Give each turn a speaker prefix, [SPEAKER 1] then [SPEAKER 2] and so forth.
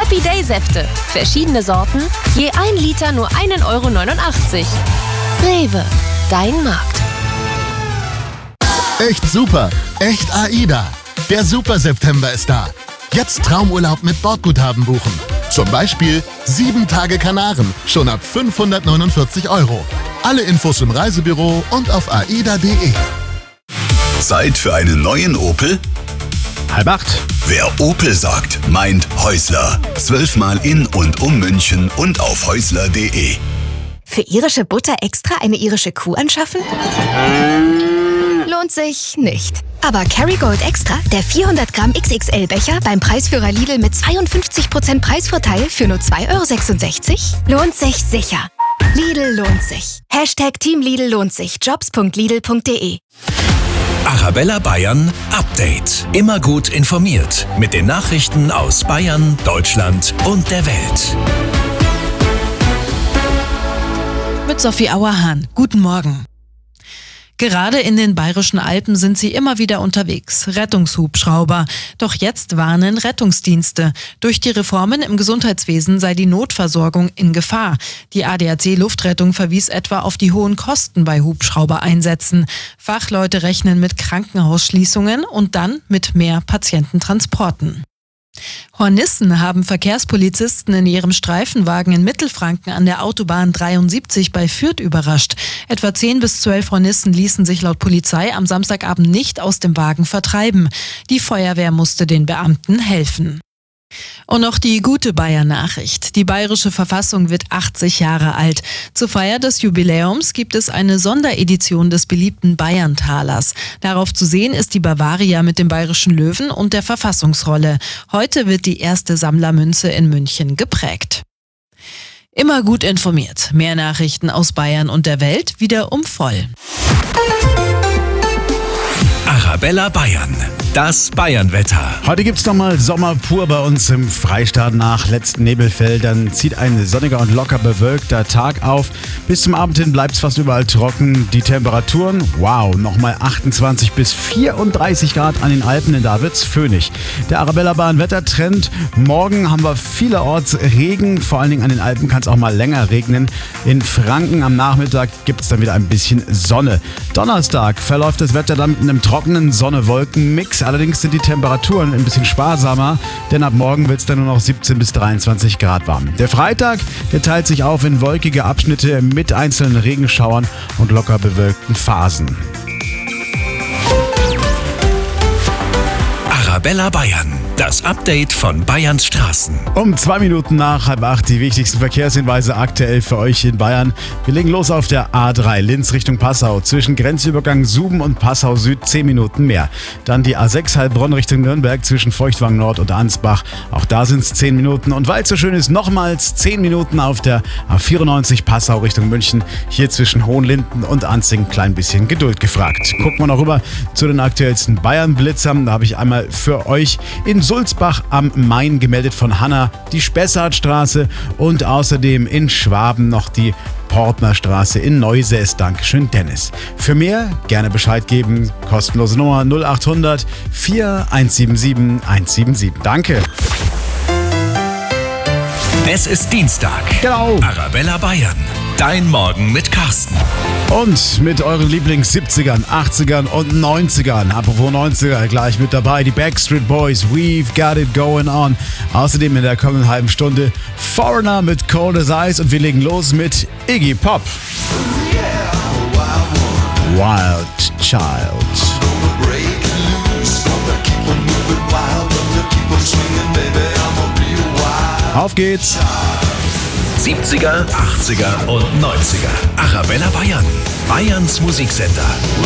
[SPEAKER 1] Happy Day Säfte. Verschiedene Sorten, je 1 Liter nur 1,89 €. Rewe, dein Markt.
[SPEAKER 2] Echt super, echt AIDA. Der Super September ist da. Jetzt Traumurlaub mit Bordguthaben buchen. Zum Beispiel 7 Tage Kanaren, schon ab 549 €. Alle Infos im Reisebüro und auf aida.de.
[SPEAKER 3] Zeit für einen neuen Opel?
[SPEAKER 4] 7:30.
[SPEAKER 3] Wer Opel sagt, meint Häusler. 12-mal in und um München und auf häusler.de.
[SPEAKER 5] Für irische Butter extra eine irische Kuh anschaffen? Lohnt sich nicht. Aber Kerrygold Extra, der 400 Gramm XXL-Becher beim Preisführer Lidl mit 52% Preisvorteil für nur 2,66 €, lohnt sich sicher. Lidl lohnt sich. Team Lidl lohnt sich. Jobs.lidl.de.
[SPEAKER 6] Arabella Bayern Update. Immer gut informiert mit den Nachrichten aus Bayern, Deutschland und der Welt.
[SPEAKER 7] Mit Sophie Auerhahn. Guten Morgen. Gerade in den Bayerischen Alpen sind sie immer wieder unterwegs, Rettungshubschrauber. Doch jetzt warnen Rettungsdienste. Durch die Reformen im Gesundheitswesen sei die Notversorgung in Gefahr. Die ADAC Luftrettung verwies etwa auf die hohen Kosten bei Hubschraubereinsätzen. Fachleute rechnen mit Krankenhausschließungen und dann mit mehr Patiententransporten. Hornissen haben Verkehrspolizisten in ihrem Streifenwagen in Mittelfranken an der Autobahn 73 bei Fürth überrascht. Etwa 10 bis 12 Hornissen ließen sich laut Polizei am Samstagabend nicht aus dem Wagen vertreiben. Die Feuerwehr musste den Beamten helfen. Und noch die gute Bayern-Nachricht. Die bayerische Verfassung wird 80 Jahre alt. Zur Feier des Jubiläums gibt es eine Sonderedition des beliebten Bayern-Talers. Darauf zu sehen ist die Bavaria mit dem bayerischen Löwen und der Verfassungsrolle. Heute wird die erste Sammlermünze in München geprägt. Immer gut informiert. Mehr Nachrichten aus Bayern und der Welt wieder um voll.
[SPEAKER 6] Arabella Bayern. Das Bayernwetter.
[SPEAKER 4] Heute gibt's nochmal Sommer pur bei uns im Freistaat. Nach letzten Nebelfeldern zieht ein sonniger und locker bewölkter Tag auf. Bis zum Abend hin bleibt's fast überall trocken. Die Temperaturen, wow, nochmal 28 bis 34 Grad an den Alpen, da wird's föhnig. Der Arabella Bayern Wettertrend. Morgen haben wir vielerorts Regen. Vor allen Dingen an den Alpen kann es auch mal länger regnen. In Franken am Nachmittag gibt's dann wieder ein bisschen Sonne. Donnerstag verläuft das Wetter dann mit einem trockenen Sonne-Wolken-Mix. Allerdings sind die Temperaturen ein bisschen sparsamer, denn ab morgen wird es dann nur noch 17 bis 23 Grad warm. Der Freitag, der teilt sich auf in wolkige Abschnitte mit einzelnen Regenschauern und locker bewölkten Phasen.
[SPEAKER 6] Arabella Bayern. Das Update von Bayerns Straßen.
[SPEAKER 4] Um 2 Minuten nach 7:30 die wichtigsten Verkehrshinweise aktuell für euch in Bayern. Wir legen los auf der A3 Linz Richtung Passau. Zwischen Grenzübergang Suben und Passau Süd 10 Minuten mehr. Dann die A6 Heilbronn Richtung Nürnberg zwischen Feuchtwang Nord und Ansbach. Auch da sind es 10 Minuten. Und weil es so schön ist, nochmals 10 Minuten auf der A94 Passau Richtung München. Hier zwischen Hohenlinden und Anzing klein bisschen Geduld gefragt. Gucken wir noch rüber zu den aktuellsten Bayern-Blitzern. Da habe ich einmal für euch in Sulzbach am Main gemeldet von Hanna die Spessartstraße und außerdem in Schwaben noch die Portnerstraße in Neusäß. Dankeschön, Dennis. Für mehr gerne Bescheid geben. Kostenlose Nummer 0800 4177 177. Danke.
[SPEAKER 6] Es ist Dienstag.
[SPEAKER 4] Genau.
[SPEAKER 6] Arabella Bayern. Dein Morgen mit Carsten.
[SPEAKER 4] Und mit euren Lieblings-70ern, 80ern und 90ern. Apropos 90er, gleich mit dabei die Backstreet Boys. We've got it going on. Außerdem in der kommenden halben Stunde Foreigner mit Cold as Ice. Und wir legen los mit Iggy Pop. Wild Child. Auf geht's.
[SPEAKER 6] 70er, 80er und 90er. Arabella Bayern. Bayerns Musiksender.